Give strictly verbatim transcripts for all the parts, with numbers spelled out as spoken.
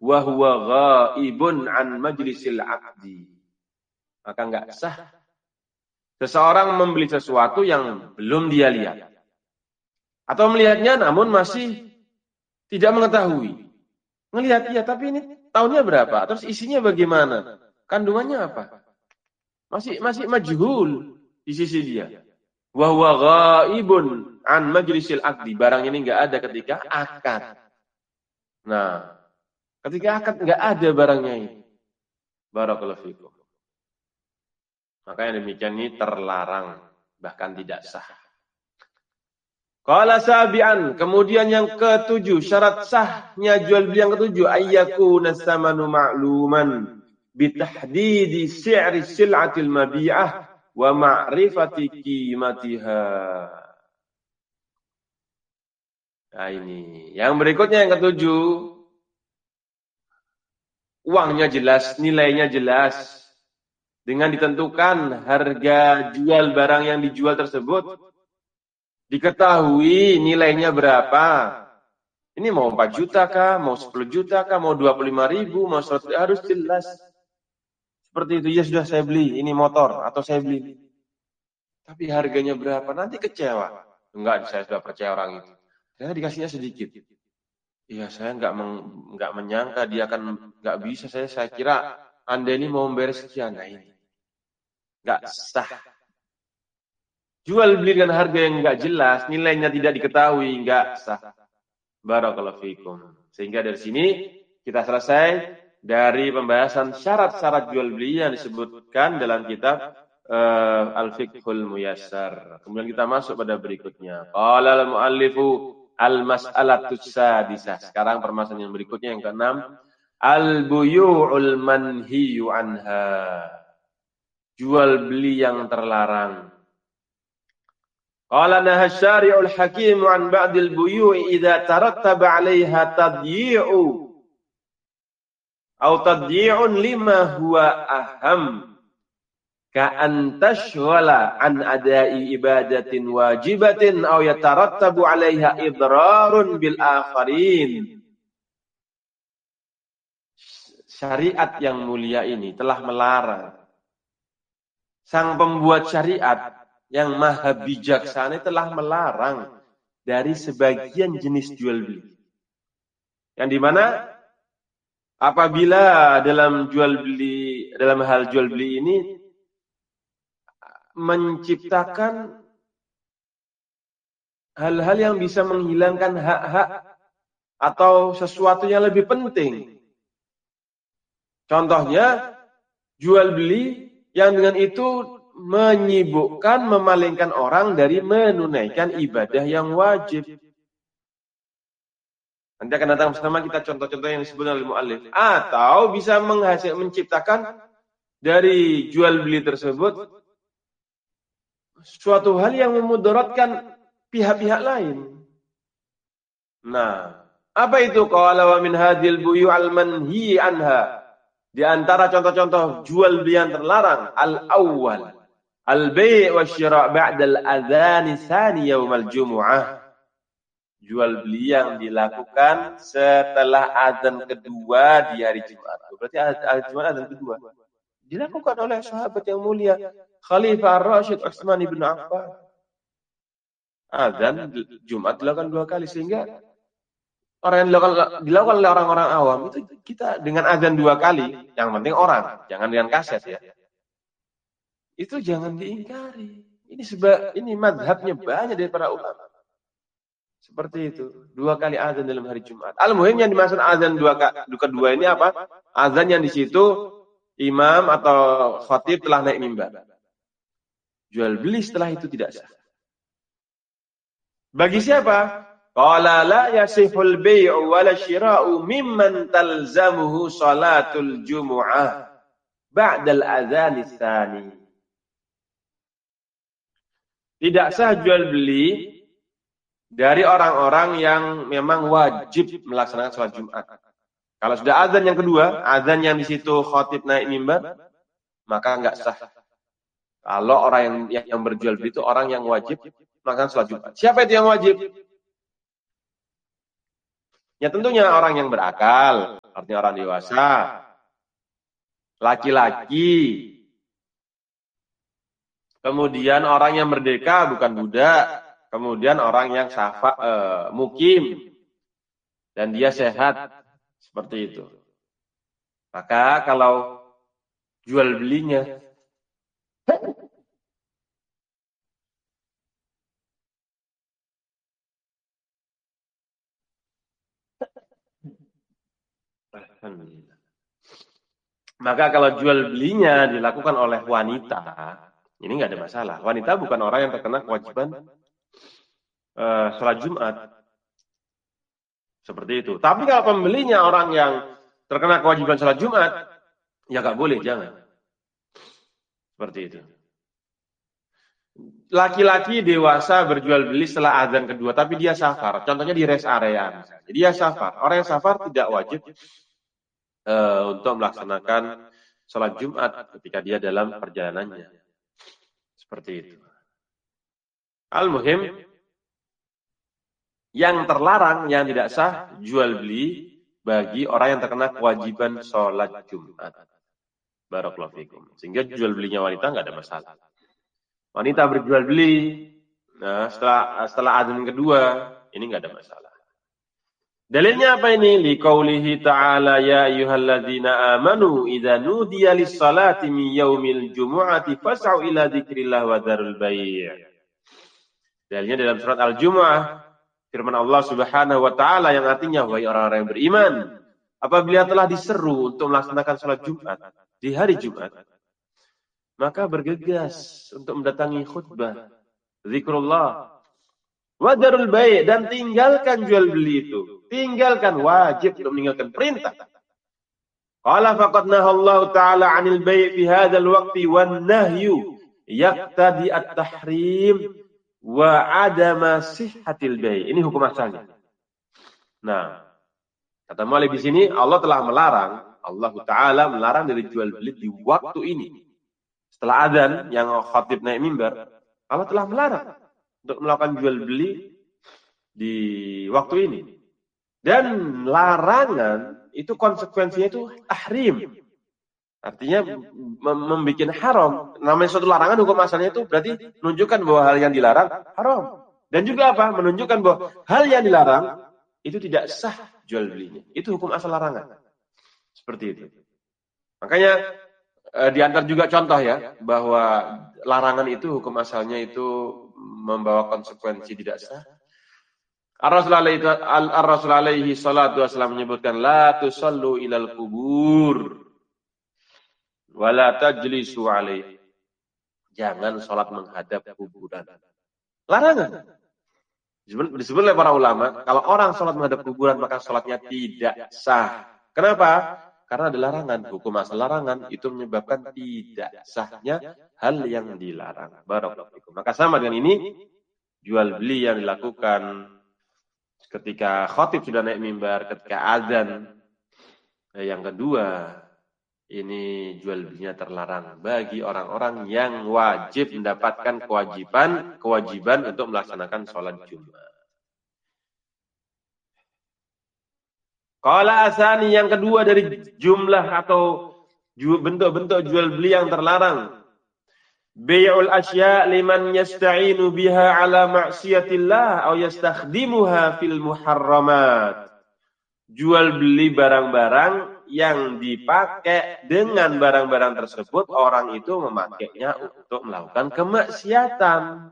wa huwa ghaibun an majlisil 'aqdi. Maka enggak sah seseorang membeli sesuatu yang belum dia lihat. Atau melihatnya namun masih tidak mengetahui. Ngelihat iya, tapi ini tahunnya berapa? Terus isinya bagaimana? Kandungannya apa? Masih masih majhul di sisi dia. Wa huwa ghaibun an majlisil 'aqdi. Barang ini enggak ada ketika akad. Nah, ketika akad enggak ada barangnya ini. Barakallahu fikum. Maka yang demikian ini terlarang, bahkan tidak sah. Qala sabi'an, kemudian yang ketujuh, syarat sahnya jual beli yang ketujuh, ayyakuna samanu ma'luman bitahdidi si'ri sil'atil mabi'ah wa ma'rifati qimatiha. Nah ini, yang berikutnya yang ketujuh, uangnya jelas, nilainya jelas. Dengan ditentukan harga jual barang yang dijual tersebut, diketahui nilainya berapa. Ini mau empat juta kah, mau sepuluh juta kah, mau dua puluh lima ribu, mau seratus, harus jelas. Seperti itu, ya sudah saya beli, ini motor, atau saya beli. Tapi harganya berapa, nanti kecewa. Enggak, saya sudah percaya orang itu. Saya dikasihnya sedikit. Iya, saya enggak, meng, enggak menyangka dia akan, enggak bisa, saya saya kira Anda ini mau membayar sekian. Nah ini enggak sah. Jual beli dengan harga yang enggak jelas, nilainya tidak diketahui, enggak sah. Barakallahu fikum. Sehingga dari sini kita selesai dari pembahasan syarat-syarat jual beli yang disebutkan dalam kitab uh, Al-Fiqhul Muyassar. Kemudian kita masuk pada berikutnya. Qala al-muallifu al-mas'alatus sadisah. Sekarang permasalahan yang berikutnya yang keenam, al-buyu'ul manhiyu anha. Jual beli yang terlarang. Qala naha syari'ul hakim an ba'dil buyu'i idza tarattaba 'alaiha tadyi'u aw tadyi'un lima huwa aham ka an tashghala an ada'i ibadatin wajibatin aw yatarattabu 'alaiha idrarun bil akharin. Syariat yang mulia ini telah melarang. Sang pembuat syariat yang maha bijaksana telah melarang dari sebagian jenis jual beli. Yang dimana apabila dalam jual beli, dalam hal jual beli ini menciptakan hal-hal yang bisa menghilangkan hak-hak atau sesuatu yang lebih penting. Contohnya jual beli yang dengan itu menyibukkan, memalingkan orang dari menunaikan ibadah yang wajib. Nanti akan datang bersama kita contoh-contoh yang disebut oleh mu'allif. Atau bisa menghasil, menciptakan dari jual beli tersebut suatu hal yang memudaratkan pihak-pihak lain. Nah, apa itu? Qala wa min hadhil buyu'al manhi anha. Di antara contoh-contoh jual beli yang terlarang, al-awwal al-bai' wa syira' ba'da al-adhan tsani yaumal jumu'ah. Jual beli yang dilakukan setelah azan kedua di hari Jumat. Berarti hari Jumat azan kedua. Dilakukan oleh sahabat yang mulia Khalifah Ar-Rasyid Utsman bin Affan. Azan Jumat dilakukan dua kali, sehingga orang yang dilakukan, dilakukan oleh orang-orang awam itu kita dengan azan dua kali, yang penting orang, jangan dengan kaset ya. Itu jangan diingkari. Ini sebab ini mazhabnya banyak dari para ulama. Seperti itu, dua kali azan dalam hari Jumat. Al-muhim yang dimaksud azan dua kedua ini apa? Azan yang di situ imam atau khatib telah naik mimbar. Jual beli setelah itu tidak sah. Bagi siapa? Qala la yasihul bai'u wala syira'u mimman talzamuhu salatul jumu'ah ba'dal adzan tsani. Tidak sah jual beli dari orang-orang yang memang wajib melaksanakan salat Jumat. Kalau sudah azan yang kedua, azan yang di situ khatib naik mimbar, maka enggak sah. Kalau orang yang yang berjual beli itu orang yang wajib melaksanakan salat Jumat. Siapa itu yang wajib? Ya tentunya orang yang berakal, artinya orang dewasa, laki-laki, kemudian orang yang merdeka bukan budak, kemudian orang yang safa, eh, mukim, dan dia sehat, seperti itu. Maka kalau jual belinya maka kalau jual belinya dilakukan oleh wanita, ini nggak ada masalah. Wanita bukan orang yang terkena kewajiban uh, sholat Jumat, seperti itu. Tapi kalau pembelinya orang yang terkena kewajiban sholat Jumat, ya nggak boleh, jangan. Seperti itu. Laki-laki dewasa berjual beli setelah azan kedua, tapi dia safar. Contohnya di rest area. Jadi dia safar. Orang yang safar tidak wajib uh, untuk melaksanakan sholat Jumat ketika dia dalam perjalanannya. Seperti itu. Al-muhim, yang terlarang, yang tidak sah, jual beli bagi orang yang terkena kewajiban sholat Jumat. Barakallahu fikum. Sehingga jual belinya wanita nggak ada masalah. Wanita berjual beli, nah setelah setelah azan kedua, ini nggak ada masalah. Dalilnya apa ini? Liqaulihi ta'ala ya ayyuhalladzina amanu idza nudiya lis-salati min yaumil jumu'ati fas'au ila dzikrillah wa dzarul bai'. Dalilnya dalam surat Al-Jumu'ah, firman Allah Subhanahu wa taala yang artinya wahai orang-orang yang beriman, apabila telah diseru untuk melaksanakan salat Jumat di hari Jumat, maka bergegas untuk mendatangi khutbah, zikrullah, wa dzarul bai', dan tinggalkan jual beli itu. Tinggalkan, wajib untuk meninggalkan perintah. Qala faqad nahallahu ta'ala 'anil bai' fi hadzal waqti wan nahyu yaqtadi at-tahrim wa 'adama sihhatil bai'. Ini hukum asalnya. Nah, kata Malik di sini Allah telah melarang, Allah Ta'ala melarang dari jual beli di waktu ini. Setelah azan yang khatib naik mimbar, Allah telah melarang untuk melakukan jual beli di waktu ini. Dan larangan itu konsekuensinya itu tahrim. Artinya membuat haram. Namanya suatu larangan, hukum asalnya itu berarti menunjukkan bahwa hal yang dilarang haram. Dan juga apa? Menunjukkan bahwa hal yang dilarang itu tidak sah jual belinya. Itu hukum asal larangan. Seperti itu. Makanya eh, diantar juga contoh ya, bahwa larangan itu hukum asalnya itu membawa konsekuensi tidak sah. Ar-Rasul alaihi salatu wasallam menyebutkan la tusallu ilal kubur wa la tajlisu alaihi. Jangan salat menghadap kuburan. Larangan. Disebut oleh para ulama, kalau orang salat menghadap kuburan maka salatnya tidak sah. Kenapa? Karena ada larangan. Hukum asal larangan itu menyebabkan tidak sahnya hal yang dilarang. Barakallahu fikum. Maka sama dengan ini, jual beli yang dilakukan ketika khatib sudah naik mimbar, ketika azan yang kedua, ini jual belinya terlarang bagi orang-orang yang wajib mendapatkan kewajiban kewajiban untuk melaksanakan sholat Jumat. Qala asani, yang kedua dari jumlah atau bentuk-bentuk jual beli yang terlarang, bai'ul asya' liman yasta'inu biha ala ma'siyatillah aw yastakhdimuha fil muharramat. Jual beli barang-barang yang dipakai dengan barang-barang tersebut orang itu memakainya untuk melakukan kemaksiatan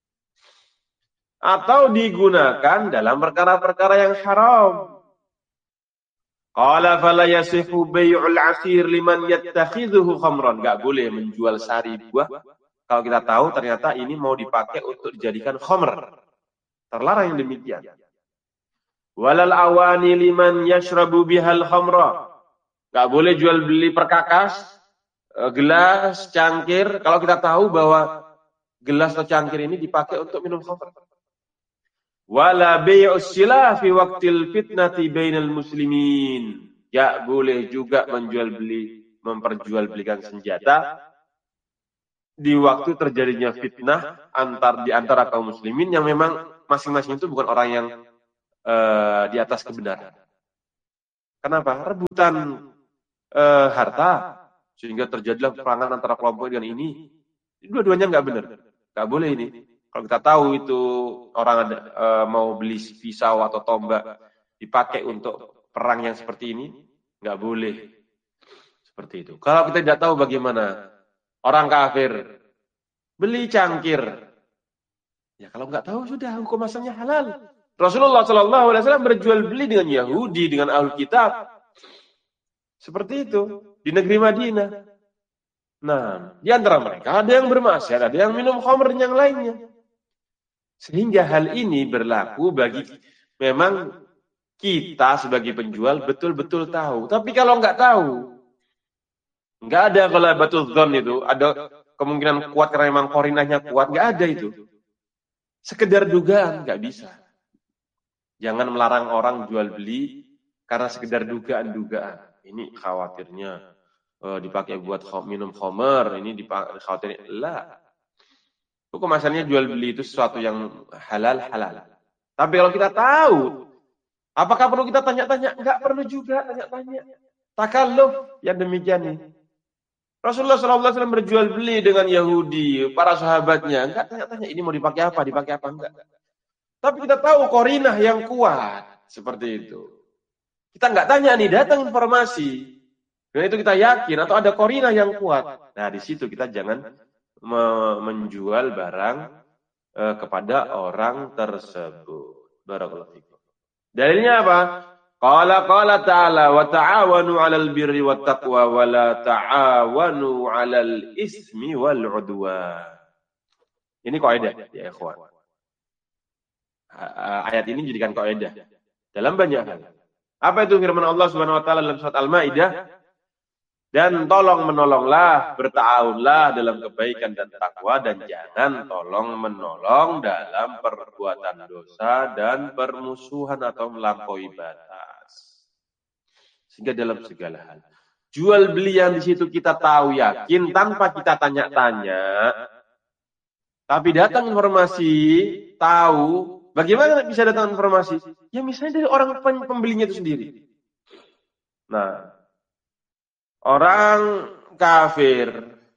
atau digunakan dalam perkara-perkara yang haram. Qala fala yasihu bai'ul 'asir liman yattakhidhuhu khamran. Enggak boleh menjual sari buah kalau kita tahu ternyata ini mau dipakai untuk dijadikan khamr. Terlarang yang demikian. Walal awani liman yashrabu bihal khamra. Enggak boleh jual beli perkakas, gelas, cangkir kalau kita tahu bahwa gelas atau cangkir ini dipakai untuk minum khamr. Wala bai'us silah fi waqtil fitnati bainal muslimin. Ya boleh juga menjual beli, memperjualbelikan senjata di waktu terjadinya fitnah antar di antara kaum muslimin yang memang masing-masing itu bukan orang yang uh, di atas kebenaran. Kenapa? Rebutan uh, harta sehingga terjadilah peperangan antara kelompok dengan ini. Dua-duanya nggak benar, nggak boleh ini. Kalau kita tahu itu orang ada, uh, mau beli pisau atau tombak dipakai untuk perang yang seperti ini, nggak boleh seperti itu. Kalau kita tidak tahu bagaimana orang kafir beli cangkir, ya kalau nggak tahu sudah hukum asalnya halal. Rasulullah Shallallahu Alaihi Wasallam berjual beli dengan Yahudi, dengan Ahlul Kitab, seperti itu di negeri Madinah. Nah, di antara mereka ada yang bermaksiat, ada yang minum khamr dan yang lainnya. Sehingga hal ini berlaku bagi memang kita sebagai penjual betul-betul tahu. Tapi kalau nggak tahu, nggak ada kalau batul dzon itu, ada kemungkinan kuat karena memang korinahnya kuat, nggak ada itu. Sekedar dugaan, nggak bisa. Jangan melarang orang jual beli karena sekedar dugaan-dugaan. Ini khawatirnya Uh, dipakai buat minum khamr, ini dipakai khawatirnya. Lah. Hukum asalnya jual beli itu sesuatu yang halal halal. Tapi kalau kita tahu, apakah perlu kita tanya-tanya? Enggak perlu juga tanya-tanya. Takalluf yang demikian ini. Rasulullah shallallahu alaihi wasallam berjual beli dengan Yahudi, para sahabatnya. Enggak tanya-tanya ini mau dipakai apa, dipakai apa enggak. Tapi kita tahu korinah yang kuat seperti itu. Kita enggak tanya nih, datang informasi. Dan itu kita yakin atau ada korinah yang kuat. Nah, di situ kita jangan me- menjual barang eh, kepada orang tersebut. Barakallahu fikum. Dalilnya apa? Qala qala ta'ala wa ta'awanu 'alal birri wat taqwa wa la ta'awanu 'alal ismi wal 'udwan. Ini kaidah ya ikhwan. Ayat ini dijadikan kaidah dalam banyak hal. Apa itu firman Allah Subhanahu wa taala dalam surat Al-Maidah? Dan tolong menolonglah, berta'awunlah dalam kebaikan dan takwa, dan jangan tolong menolong dalam perbuatan dosa dan permusuhan atau melampaui batas. Sehingga dalam segala hal, jual beli yang di situ kita tahu yakin tanpa kita tanya-tanya, tapi datang informasi, tahu, bagaimana bisa datang informasi? Ya misalnya dari orang pembelinya itu sendiri. Nah, orang kafir,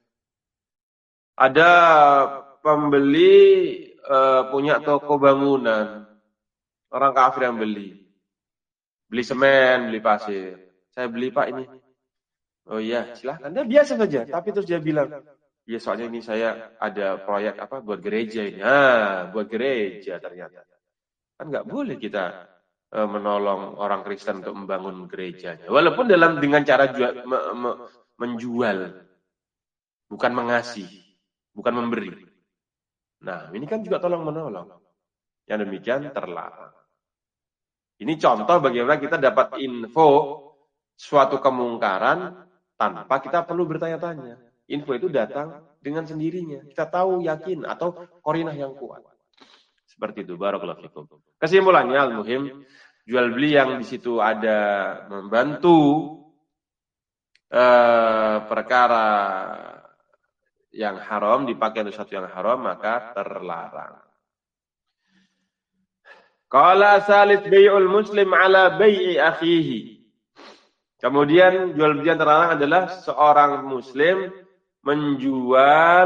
ada pembeli uh, punya toko bangunan, orang kafir yang beli, beli semen, beli pasir. Saya beli pak ini. Oh iya, silahkan. Dia biasa saja, tapi terus dia bilang, ya soalnya ini saya ada proyek apa buat gereja ini. Ah, buat gereja ternyata. Kan nggak boleh kita menolong orang Kristen untuk membangun gerejanya. Walaupun dalam dengan cara jual, me, me, menjual, bukan mengasih, bukan memberi. Nah, ini kan juga tolong menolong. Yang demikian terlarang. Ini contoh bagaimana kita dapat info suatu kemungkaran tanpa kita perlu bertanya-tanya. Info itu datang dengan sendirinya. Kita tahu, yakin, atau korinah yang kuat. Seperti itu. Barakallahu fikum. Kesimpulannya, al-muhim, jual beli yang di situ ada membantu eh, perkara yang haram, dipakai untuk sesuatu yang haram, maka terlarang. Qala salis bai'ul muslim ala bai'i akhihi. Kemudian jual beli yang terlarang adalah seorang muslim menjual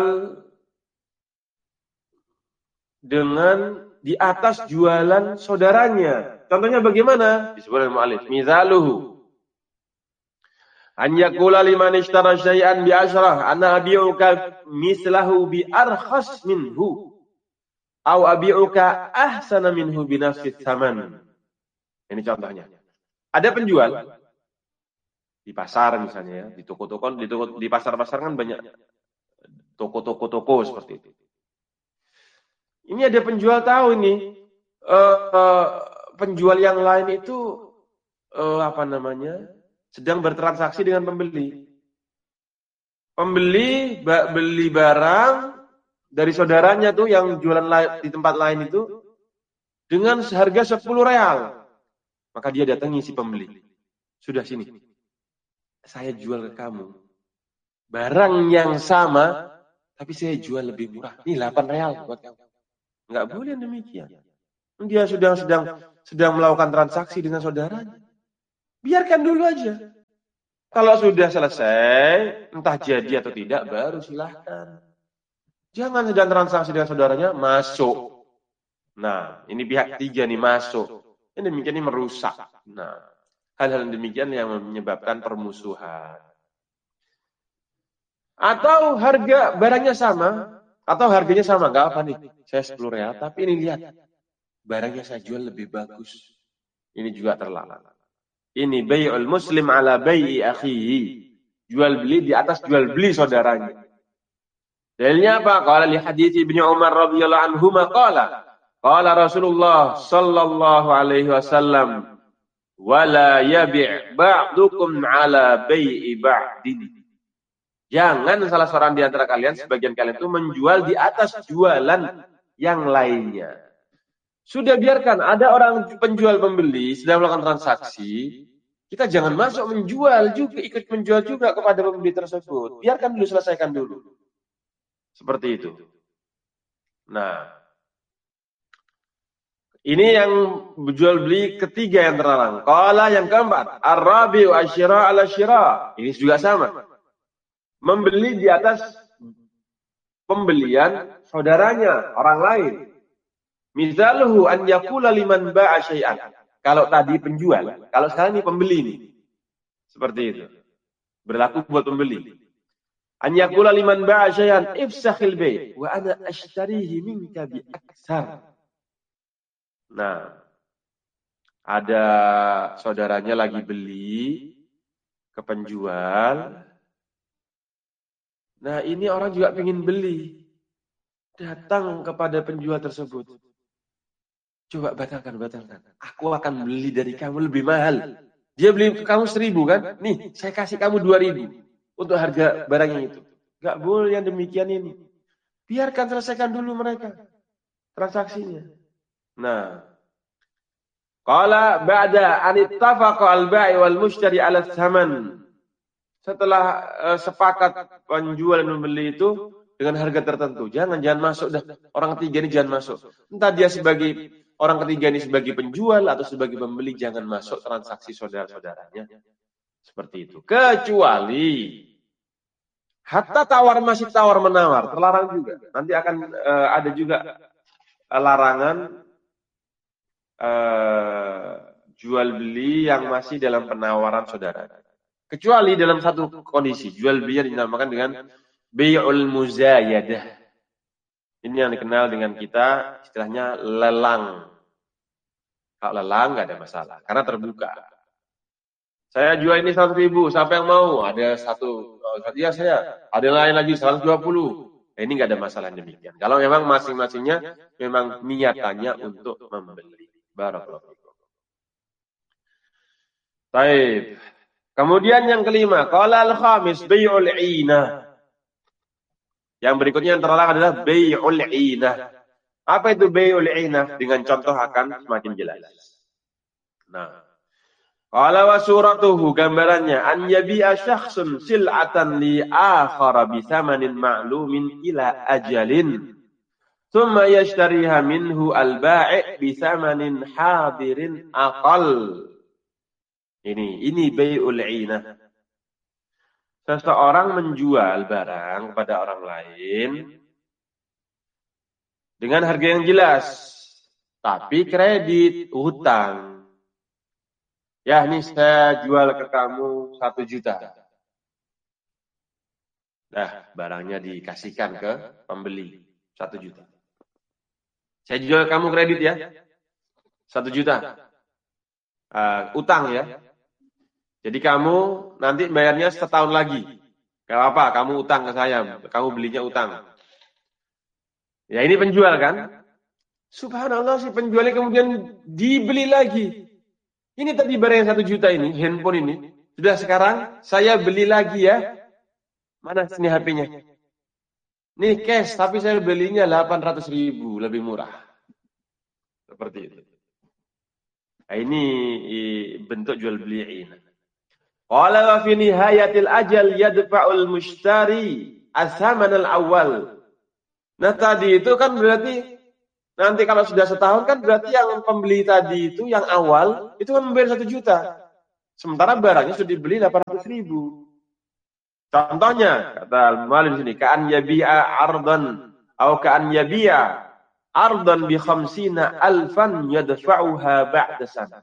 dengan di atas jualan saudaranya. Contohnya bagaimana? Disebut oleh mu'allif. Mizaluhu. An yaqula liman ishtara syai'an bi asyrah ana abi'uka mislahu bi arkhas minhu aw abi'uka ahsana minhu bi nafsi tsaman. Ini contohnya. Ada penjual di pasar misalnya ya, di toko-toko, di toko, di pasar-pasar kan banyak toko-toko toko seperti itu. Ini ada penjual tahu ini uh, uh, penjual yang lain itu uh, apa namanya sedang bertransaksi dengan pembeli. Pembeli ba- beli barang dari saudaranya tuh yang jualan la- di tempat lain itu dengan harga sepuluh real. Maka dia datangi si pembeli. Sudah sini. Saya jual ke kamu barang yang sama tapi saya jual lebih murah. Ini delapan real buat kamu. Enggak boleh demikian. Dia sudah sedang sedang melakukan transaksi dengan saudaranya. Biarkan dulu aja. Kalau sudah selesai, entah jadi atau tidak, baru silahkan. Jangan sedang transaksi dengan saudaranya, masuk. Nah, ini pihak tiga nih masuk. Ini demikian ini merusak. Nah, hal-hal demikian yang menyebabkan permusuhan. Atau harga barangnya sama, atau harganya sama, nggak apa nih. Saya sepuluh real, tapi ini lihat. Barangnya saya jual lebih bagus. Ini juga terlarang. Ini bai'ul muslim ala bai'i akhihi. Jual beli di atas jual beli saudaranya. Dalilnya apa? Qala li hadits Ibnu Umar radhiyallahu anhu qala qala Rasulullah sallallahu alaihi wasallam wala yabi' ba'dukum ala bai'i ba'din. Jangan salah seorang di antara kalian, sebagian kalian itu menjual di atas jualan yang lainnya. Sudah biarkan ada orang penjual pembeli sedang melakukan transaksi, kita jangan masuk menjual juga, ikut menjual juga kepada pembeli tersebut. Biarkan dulu, selesaikan dulu. Seperti itu. Nah, ini yang jual beli ketiga yang terlarang. Qala yang keempat, ar-rabi'u asyira ala syira. Ini juga sama. Membeli di atas pembelian saudaranya, orang lain. Misaluhu an yaqula liman ba'a syai'an. Kalau tadi penjual, kalau sekarang ini pembeli nih. Seperti itu. Berlaku buat pembeli. An yaqula liman ba'a syai'an ifsakhil bai' wa ana ashtarihi minka bi aktsar. Nah, ada saudaranya lagi beli ke penjual. Nah, ini orang juga ingin beli. Datang kepada penjual tersebut. Coba batalkan, batalkan. Aku akan beli dari kamu lebih mahal. Dia beli ke kamu seribu kan? Nih, saya kasih kamu dua ribu. Untuk harga barangnya itu. Gak boleh yang demikian ini. Biarkan selesaikan dulu mereka. Transaksinya. Nah. Qala ba'da an ittafaqa al-ba'i wal mushtari 'ala tsaman. Setelah uh, sepakat penjual dan pembeli itu dengan harga tertentu. Jangan jangan masuk dah. Orang ketiga ini jangan masuk. Entah dia sebagai orang ketiga ini sebagai penjual atau sebagai pembeli, jangan masuk transaksi saudara-saudaranya. Seperti itu. Kecuali hatta tawar masih tawar menawar, terlarang juga. Nanti akan uh, ada juga uh, larangan uh, jual beli yang masih dalam penawaran saudara. Kecuali dalam satu kondisi, jual beli yang dinamakan dengan bai'ul muzayadah. Ini yang dikenal dengan kita istilahnya lelang. Kalau lelang nggak ada masalah, karena terbuka. Saya jual ini seratus ribu, siapa yang mau? Ada satu, ya saya. Ada yang lain lagi seratus dua puluh. Nah, ini nggak ada masalah demikian. Kalau memang masing-masingnya memang niatannya untuk membeli. Barakallahu fikum. Baik. Kemudian yang kelima, qala al-khamis bai'ul 'inah. Yang berikutnya yang terlarang adalah bai'ul 'inah. Apa itu bai'ul 'inah? Dengan contoh akan semakin jelas. Nah, qala wa suratuhu, gambarannya an yabi'a syakhsun sil'atan li akhara bi thamanin ma'lumin ila ajalin thumma yashtariha minhu al-ba'i' bi thamanin hadirin aqal. Ini ini bai'ul 'inah. Seseorang menjual barang kepada orang lain dengan harga yang jelas, tapi kredit, hutang. Ya, ini saya jual ke kamu satu juta. Nah, barangnya dikasihkan ke pembeli satu juta. Saya jual kamu kredit ya, satu juta. Uh, utang ya. Jadi kamu nanti bayarnya setahun lagi. Gak apa, kamu utang ke saya. Kamu belinya utang. Ya ini penjual kan. Subhanallah, si penjualnya kemudian dibeli lagi. Ini tadi barang yang satu juta ini, handphone ini. Sudah sekarang saya beli lagi ya. Mana sini H P-nya? Nih cash, tapi saya belinya delapan ratus ribu, lebih murah. Seperti itu. Nah, ini bentuk jual beli ini. Qala wa fi nihayatil ajal yadfa'ul mushtari as-saman al-awwal. Nah, tadi itu kan berarti nanti kalau sudah setahun kan berarti yang pembeli tadi itu yang awal itu kan membayar satu juta. Sementara barangnya sudah dibeli delapan ratus ribu. Contohnya, kata al-mu'allif di sini, ka'an yabi'a ardan, atau ka'an yabi'a ardan bi khamsina alfan yadfa'uha ba'da sana.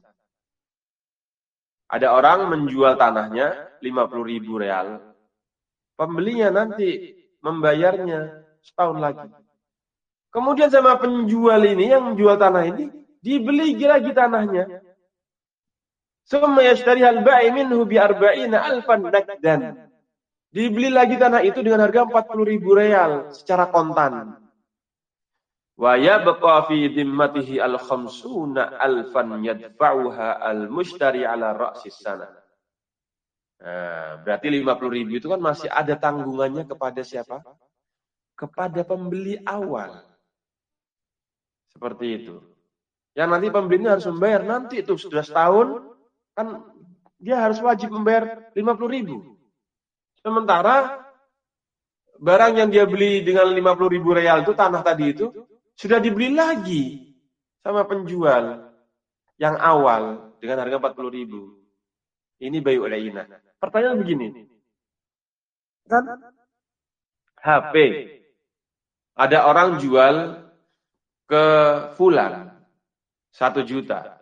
Ada orang menjual tanahnya lima puluh ribu real. Pembelinya nanti membayarnya setahun lagi. Kemudian sama penjual ini yang menjual tanah ini dibeli lagi tanahnya. Summa yashtariha al-ba'i minhu bi arba'ina alfan nakdan. Dibeli lagi tanah itu dengan harga empat puluh ribu real secara kontan. Wa yabqa fi dhimmatihi al-khamsuna alfan yadfa'uha al-mushtari ala ra'sis sana. Nah, berarti lima puluh ribu itu kan masih ada tanggungannya kepada siapa? Kepada pembeli awal. Seperti itu. Yang nanti pembelinya harus membayar nanti itu sudah setahun kan dia harus wajib membayar lima puluh ribu. Sementara barang yang dia beli dengan lima puluh ribu real itu tanah tadi itu sudah dibeli lagi sama penjual yang awal dengan harga empat puluh ribu. Ini bayu ulaina. Pertanyaan begini. Kan H P ada orang jual ke fulan satu juta.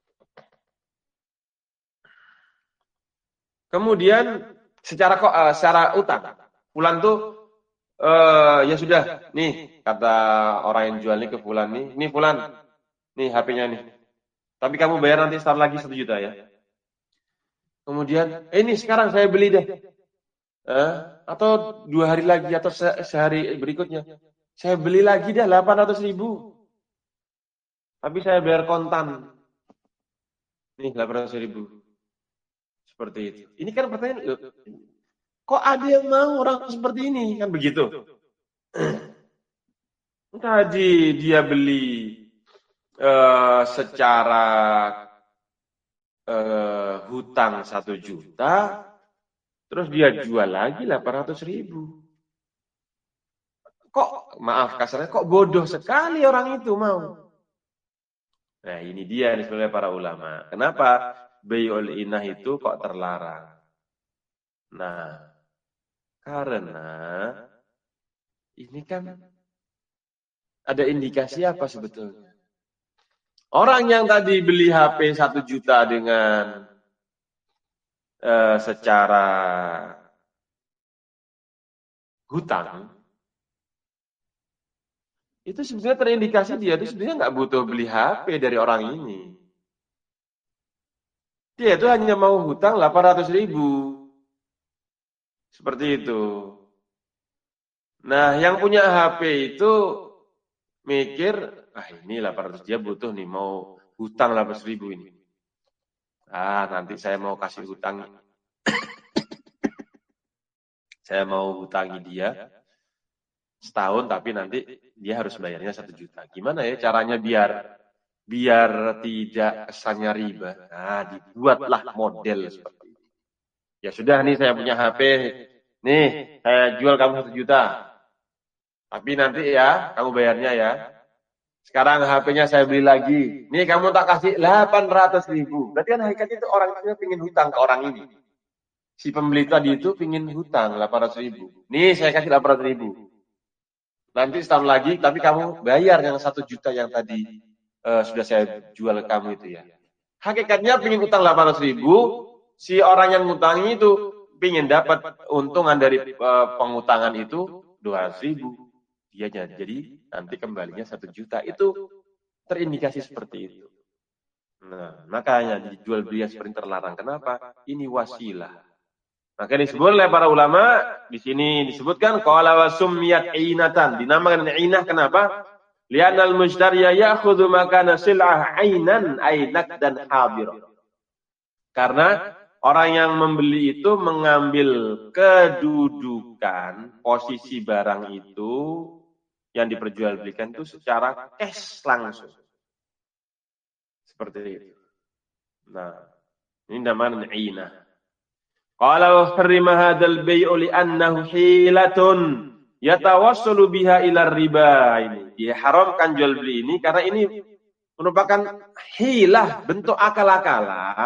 Kemudian secara uh, secara utang, fulan tuh uh, ya sudah, nih kata orang yang jual ini ke fulan nih, nih fulan, nih H P-nya nih. Tapi kamu bayar nanti setahun lagi satu juta ya. Kemudian, eh, ini sekarang saya beli deh. Eh, atau dua hari lagi atau se sehari berikutnya. Saya beli lagi deh delapan ratus ribu. Tapi saya bayar kontan. Nih delapan ratus ribu. Seperti itu. Ini kan pertanyaan, kok ada yang mau orang seperti ini? Kan begitu. Tadi dia beli uh, secara uh, hutang satu juta, terus dia jual lagi delapan ratus ribu. Kok, maaf kasarnya, kok bodoh sekali orang itu mau. Nah ini dia nih sebenarnya para ulama. Kenapa bay'ul inah itu kok terlarang? Nah, karena ini kan ada indikasi apa sebetulnya? Orang yang tadi beli H P satu juta dengan uh, secara hutang, itu sebenarnya terindikasi dia itu sebenarnya nggak butuh beli H P dari orang ini. Dia itu hanya mau hutang delapan ratus ribu. Seperti itu. Nah, yang punya H P itu mikir, ah ini delapan ratus dia butuh nih, mau hutang delapan ratus ribu ini. Ah, nanti saya mau kasih hutang. Saya mau hutangi dia setahun, tapi nanti dia harus bayarnya satu juta. Gimana ya caranya biar biar tidak kesannya riba? Nah, dibuatlah model seperti itu. Ya sudah nih saya punya H P, nih saya jual kamu satu juta. Tapi nanti ya kamu bayarnya ya. Sekarang H P-nya saya beli lagi. Nih kamu tak kasih delapan ratus ribu. Berarti kan hakikatnya itu orang itu pingin hutang ke orang ini. Si pembeli tadi itu pingin hutang delapan ratus ribu. Nih saya kasih delapan ratus ribu. Nanti setahun lagi, tapi kamu bayar yang satu juta yang tadi uh, sudah saya jual ke kamu itu ya. Hakikatnya pingin hutang delapan ratus ribu. Si orang yang ngutangi itu pingin dapat untungan dari uh, pengutangan itu dua ratus ribu. Dia jadi nanti kembalinya satu juta. Itu terindikasi seperti itu. Nah, makanya dijual beli seperti terlarang. Kenapa? Ini wasilah. Maka disebut oleh para ulama di sini disebutkan qala wa summiyat ainatan. Dinamakan ainah kenapa? Li'anal mushtariya ya'khudhu makana sil'ah ainan ainak dan hadir. Karena orang yang membeli itu mengambil kedudukan posisi barang itu yang diperjualbelikan itu secara cash langsung. Seperti itu. Nah, ini namanya ainah. Qala wa harrima hadzal bay'u li'annahu hilatun yatawassalu biha ila riba. Ini diharamkan jual beli ini karena ini merupakan hilah, bentuk akal-akalan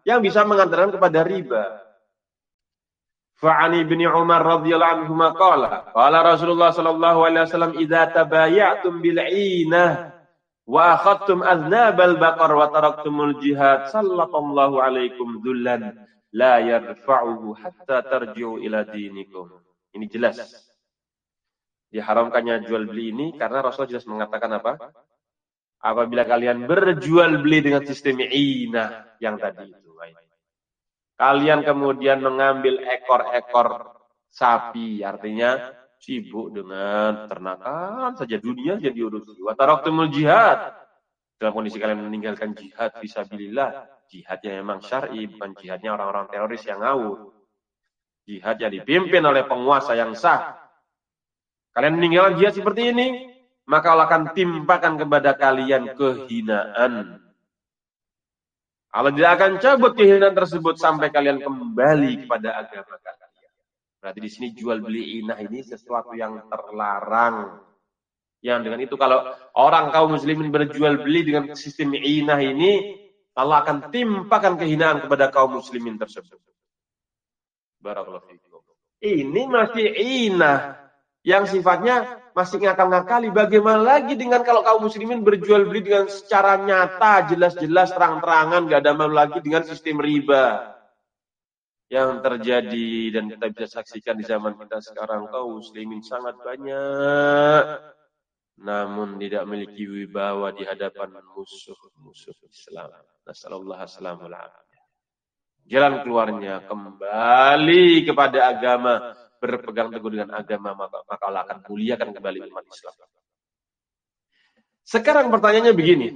yang bisa mengantarkan kepada riba. Fa'ani bin Umar radhiyallahu anhu qala qala Rasulullah sallallahu alaihi wasallam idza tabayatum bil 'inah wa akhadtum aznabal baqar wa taraktumul jihad sallallahu alaikum dzullan la yarfa'uhu hatta tarji'u ila dinikum. Ini jelas. Diharamkannya jual beli ini karena Rasulullah jelas mengatakan apa? Apabila kalian berjual beli dengan sistem inah yang tadi itu. Kalian kemudian mengambil ekor-ekor sapi, artinya sibuk dengan ternakan saja, dunia jadi urusi. Wa taraktumul jihad. Dalam kondisi kalian meninggalkan jihad fisabilillah, jihad yang memang syar'i, bukan jihadnya orang-orang teroris yang ngawur. Jihad yang dipimpin oleh penguasa yang sah. Kalian meninggalkan jihad seperti ini, maka Allah akan timpakan kepada kalian kehinaan. Allah tidak akan cabut kehinaan tersebut sampai kalian kembali kepada agama kalian. Berarti di sini jual beli inah ini sesuatu yang terlarang. Yang dengan itu kalau orang kaum muslimin berjual beli dengan sistem inah ini, Allah akan timpakan kehinaan kepada kaum muslimin tersebut. Barakallahu fiikum. Ini masih inah yang sifatnya masih ngakal-ngakali. Bagaimana lagi dengan kalau kaum muslimin berjual beli dengan secara nyata, jelas-jelas, terang-terangan, gak ada malu lagi dengan sistem riba yang terjadi dan kita bisa saksikan di zaman kita sekarang. Kaum muslimin sangat banyak, namun tidak memiliki wibawa di hadapan musuh-musuh Islam. Nasallallahu assalamul afiyah. Jalan keluarnya kembali kepada agama, berpegang teguh dengan agama, maka, maka Allah akan muliakan kembali umat Islam. Sekarang pertanyaannya begini.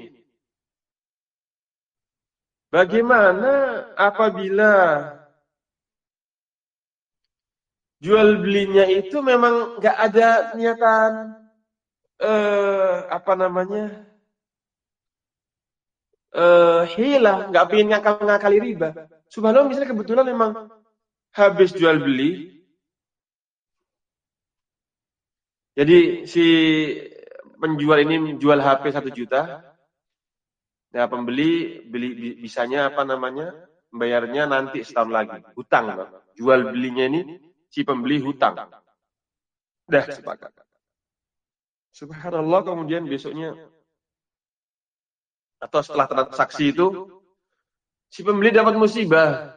Bagaimana apabila jual belinya itu memang nggak ada niatan eh, apa namanya eh, hilah, nggak pengen ngakal-ngakali riba. Subhanallah, misalnya kebetulan memang habis jual beli. Jadi si penjual ini menjual H P satu juta. Nah, pembeli beli bisanya apa namanya? Bayarnya nanti setahun lagi. Hutang, Pak. Jual belinya ini si pembeli hutang. Dah sepakat. Subhanallah, kemudian besoknya atau setelah transaksi itu si pembeli dapat musibah.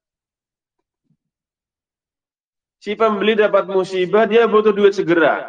Si pembeli dapat musibah, dia butuh duit segera.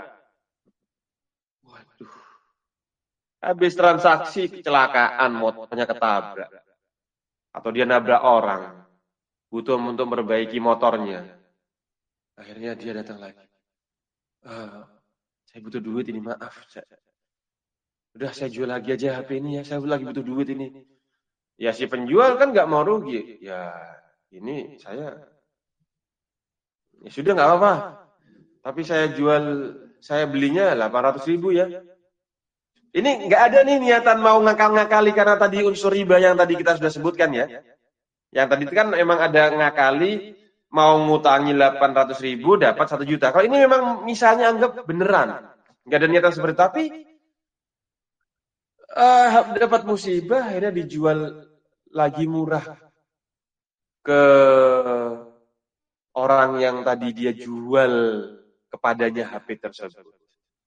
Habis transaksi kecelakaan, motornya ketabrak. Atau dia nabrak orang. Butuh untuk memperbaiki motornya. Akhirnya dia datang lagi. Ah, saya butuh duit ini, maaf. Saya... Udah saya jual lagi aja H P ini ya, saya lagi butuh duit ini. Ya si penjual kan gak mau rugi. Ya ini saya... Ya sudah gak apa-apa. Tapi saya jual, saya belinya delapan ratus ribu ya. Ini nggak ada nih niatan mau ngakal-ngakali karena tadi unsur riba yang tadi kita sudah sebutkan ya. Yang tadi kan memang ada ngakali mau ngutangi delapan ratus ribu dapat satu juta. Kalau ini memang misalnya anggap beneran. Nggak ada niatan seperti itu. Tapi uh, dapat musibah akhirnya dijual lagi murah ke orang yang tadi dia jual kepadanya H P tersebut.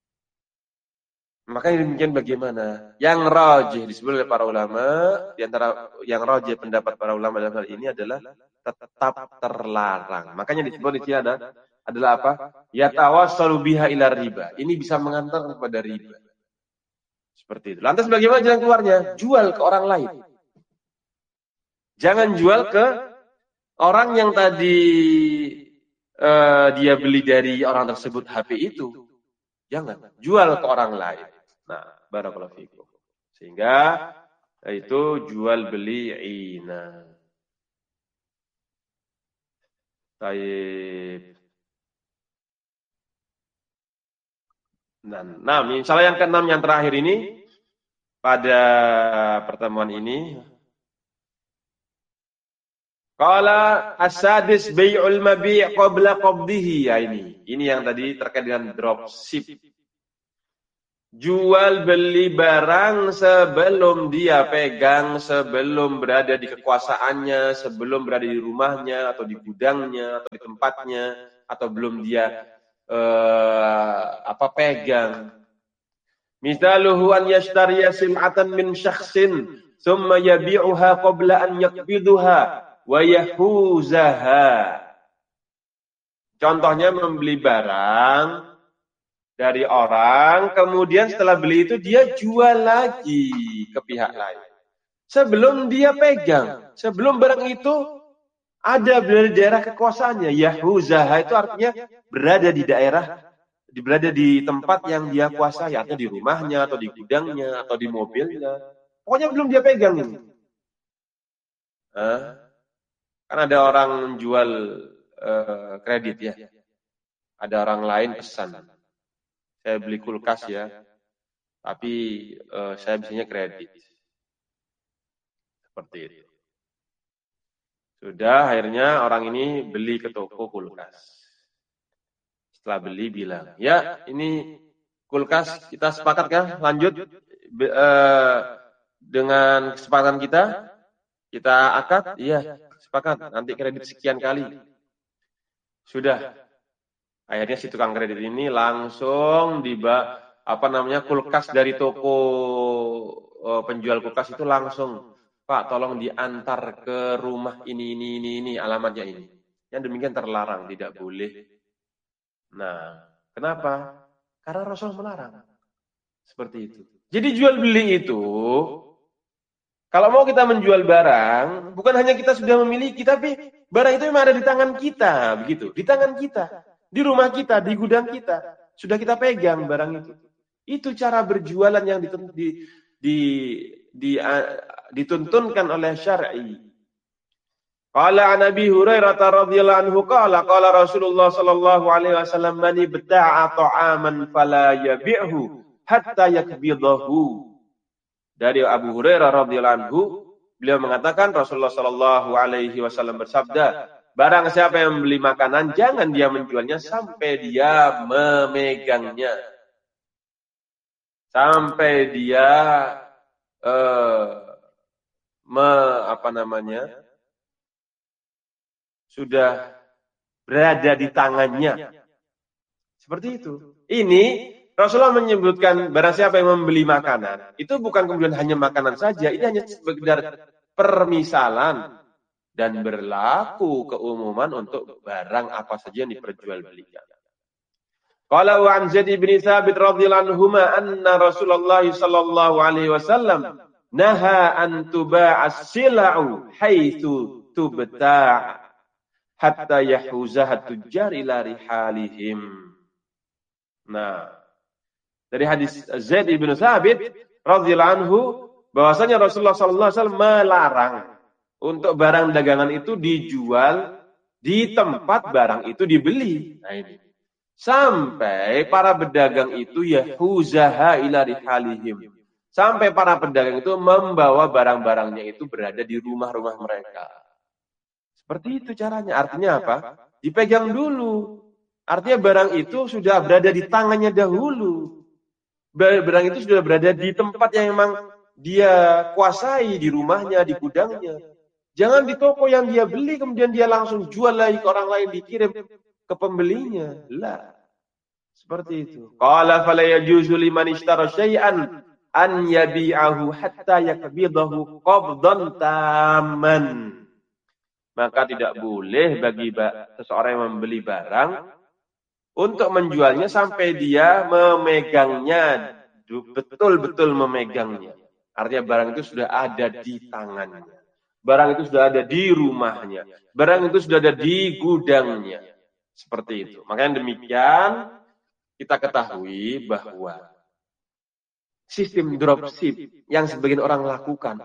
Maka demikian bagaimana? Yang rajih disebut oleh para ulama, di antara yang rajih pendapat para ulama dalam hal ini adalah tetap terlarang. Makanya disebut di sini ada adalah apa? Yatawassalu biha ila riba. Ini bisa mengantar kepada riba. Seperti itu. Lantas bagaimana jalan keluarnya? Jual ke orang lain. Jangan jual ke orang yang tadi uh, dia beli dari orang tersebut H P itu. Jangan jual ke orang lain. Nah, barakallahu fikum. Sehingga itu jual beli ina. Baik. Dan nah, misalnya yang keenam yang terakhir ini pada pertemuan ini. Qala as-sadis bai'ul mabi' qabla qabdihi. Ya ini. Ini yang tadi terkait dengan dropship. jual beli barang sebelum dia pegang, sebelum berada di kekuasaannya, sebelum berada di rumahnya atau di gudangnya atau di tempatnya, atau belum dia eh, apa pegang. Misaluhu an yashtariya sim'atan min syakhsin thumma yabi'uha qabla an yaqbiduha wa yahuzaha. Contohnya membeli barang dari orang, kemudian setelah beli itu dia jual lagi ke pihak lain. Sebelum dia pegang, sebelum barang itu ada di daerah kekuasaannya. Yahuzaha itu artinya berada di daerah, berada di tempat yang dia kuasai, atau di rumahnya, atau di gudangnya, atau di mobilnya. Pokoknya belum dia pegang ini. Hah? Kan ada orang jual uh, kredit ya. Ada orang lain pesan. Saya beli kulkas ya, tapi uh, saya bisanya kredit. Seperti itu. Sudah, akhirnya orang ini beli ke toko kulkas. Setelah beli bilang, ya ini kulkas kita sepakat kan? Lanjut Be, uh, dengan kesepakatan kita, kita akad, iya sepakat. Nanti kredit sekian kali. Sudah. Akhirnya si tukang kredit ini langsung diba apa namanya kulkas dari toko uh, penjual kulkas itu langsung, Pak tolong diantar ke rumah ini ini ini ini alamatnya ini. Yang demikian terlarang, tidak boleh. Nah, kenapa? Karena Rasul melarang. Seperti itu. Jadi jual beli itu, kalau mau kita menjual barang, bukan hanya kita sudah memiliki, tapi barang itu memang ada di tangan kita, begitu, di tangan kita. Di rumah kita, di gudang kita, sudah kita pegang barang itu. Itu cara berjualan yang ditun, di, di, di, uh, dituntunkan oleh syar'i. Qala an Abi Hurairah radhiyallahu anhu qala qala Rasulullah sallallahu alaihi wasallam man ibta'a ta'aman fala yabi'hu hatta yakbidahu. Dari Abu Hurairah radhiyallahu anhu, beliau mengatakan Rasulullah sallallahu alaihi wasallam bersabda, barang siapa yang membeli makanan, jangan dia menjualnya sampai dia memegangnya. Sampai dia eh, me, apa namanya, sudah berada di tangannya. Seperti itu. Ini Rasulullah menyebutkan barang siapa yang membeli makanan, itu bukan kemudian hanya makanan saja, ini hanya sekedar permisalan. Dan berlaku keumuman untuk barang apa saja yang diperjualbelikan. Qala wa an Zaid bin Tsabit radhiyallahu anhuma anna Rasulullah sallallahu alaihi wasallam naha an tuba'a as-sila'u haitsu tubta' hatta yahuzaha tujjar ila rihalihim. Nah, dari hadis Zaid bin Tsabit radhiyallahu anhu bahwasanya Rasulullah sallallahu alaihi wasallam melarang untuk barang dagangan itu dijual di tempat barang itu dibeli. Nah ini. Sampai para pedagang itu yahuzaha ila rihalihim. Sampai para pedagang itu membawa barang-barangnya itu berada di rumah-rumah mereka. Seperti itu caranya. Artinya apa? Dipegang dulu. Artinya barang itu sudah berada di tangannya dahulu. Barang itu sudah berada di tempat yang memang dia kuasai, di rumahnya, di gudangnya. Jangan di toko yang dia beli, kemudian dia langsung jual lagi ke orang lain, dikirim ke pembelinya. Lah. Seperti itu. Qala fala yajuzu liman ishtara syai'an an yabi'ahu hatta yakbidahu qabdan tamman. Maka tidak boleh bagi seseorang yang membeli barang untuk menjualnya sampai dia memegangnya, betul-betul memegangnya. Artinya barang itu sudah ada di tangannya. Barang itu sudah ada di rumahnya. Barang itu sudah ada di gudangnya. Seperti itu. Makanya demikian kita ketahui bahwa sistem dropship yang sebagian orang lakukan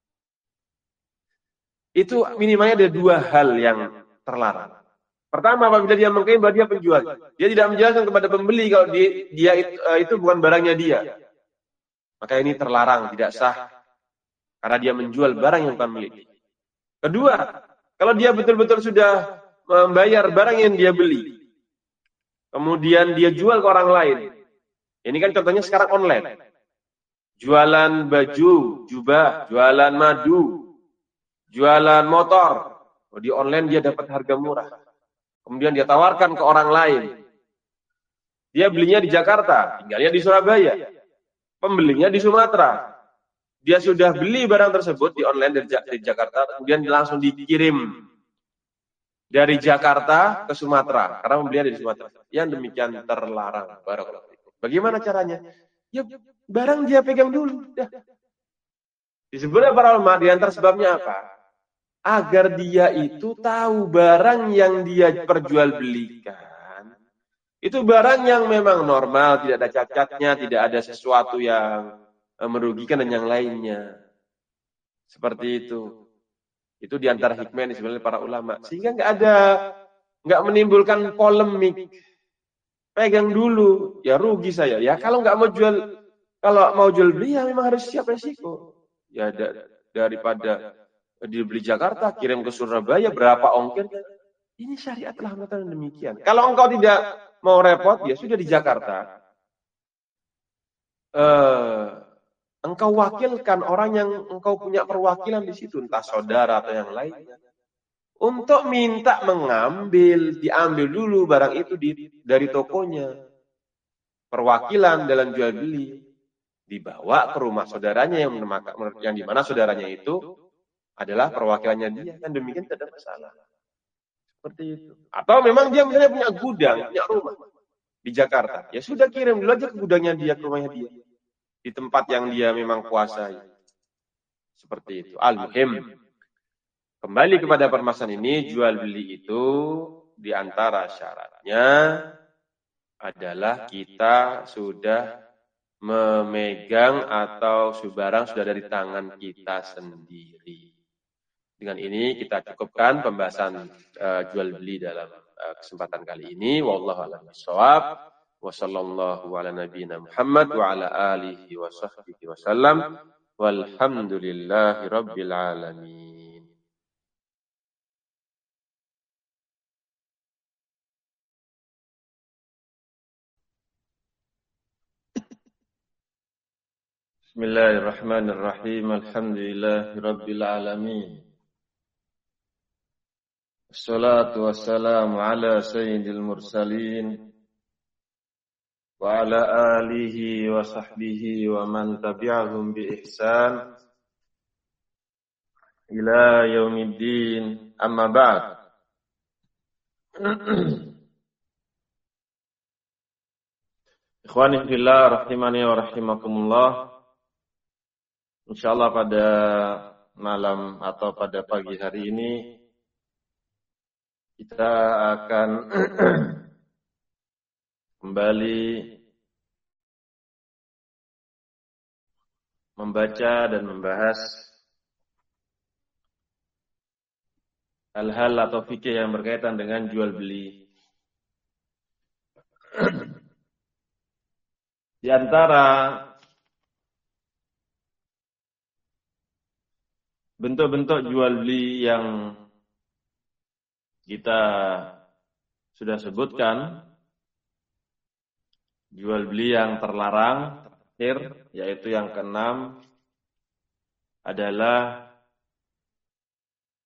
itu minimalnya ada dua hal yang terlarang. Pertama, apabila dia mengklaim bahwa dia penjual, dia tidak menjelaskan kepada pembeli kalau dia, dia itu, itu bukan barangnya dia. Maka ini terlarang, tidak sah. Karena dia menjual barang yang bukan milik. Kedua, kalau dia betul-betul sudah membayar barang yang dia beli, kemudian dia jual ke orang lain, Ini kan contohnya sekarang online. Jualan baju, jubah, jualan madu, jualan motor. Di online dia dapat harga murah. Kemudian dia tawarkan ke orang lain. Dia belinya di Jakarta, tinggalnya di Surabaya. Pembelinya di Sumatera. Dia sudah beli barang tersebut di online dari Jakarta, kemudian langsung dikirim dari Jakarta ke Sumatera, karena pembelian di Sumatera. Yang demikian terlarang. Bagaimana caranya? Ya, barang dia pegang dulu. Ya. Disebutnya para ulama, di antara sebabnya apa? Agar dia itu tahu barang yang dia perjualbelikan itu barang yang memang normal, tidak ada cacatnya, tidak ada sesuatu yang merugikan dan yang lainnya. Seperti itu. Itu di antara hikmah yang disebutkan para ulama. Sehingga nggak ada, nggak menimbulkan polemik. Pegang dulu, ya rugi saya. Ya kalau nggak mau jual, kalau mau jual beli ya memang harus siap resiko. Ya daripada dibeli Jakarta, kirim ke Surabaya, berapa ongkirnya? Ini syariat telah mengatakan demikian. Kalau engkau tidak mau repot, ya sudah di Jakarta. Eh, engkau wakilkan orang yang engkau punya perwakilan di situ, entah saudara atau yang lainnya, untuk minta mengambil, diambil dulu barang itu di, dari tokonya. Perwakilan dalam jual beli dibawa ke rumah saudaranya yang yang di mana saudaranya itu adalah perwakilannya dia, kan demikian tidak ada masalah. Seperti itu. Atau memang dia misalnya punya gudang, punya rumah di Jakarta. Ya sudah kirim dulu aja ke gudangnya dia, ke rumahnya dia. Di tempat yang dia memang kuasai. Seperti itu. Al-muhim. Kembali kepada permasalahan ini, jual beli itu di antara syaratnya adalah kita sudah memegang atau barang sudah dari tangan kita sendiri. Dengan ini kita cukupkan pembahasan uh, jual beli dalam uh, kesempatan kali ini. Wallahu a'lam bishawab. Wa sallallahu ala nabiyyina Muhammad wa ala alihi wa sahbihi wasallam. Walhamdulillahi rabbil alamin. Bismillahirrahmanirrahim. Alhamdulillahi rabbil alamin. Assalatu wassalamu ala sayyidil mursalin wa ala alihi wa sahbihi wa man tabi'ahum bi ihsan ila yaumiddin, amma ba'd. Ikhwani fillah rahimani wa rahimakumullah. Insyaallah pada malam atau pada pagi hari ini kita akan kembali membaca dan membahas hal-hal atau fikih yang berkaitan dengan jual beli. Di antara bentuk-bentuk jual beli yang kita sudah sebutkan, jual beli yang terlarang terakhir, yaitu yang keenam adalah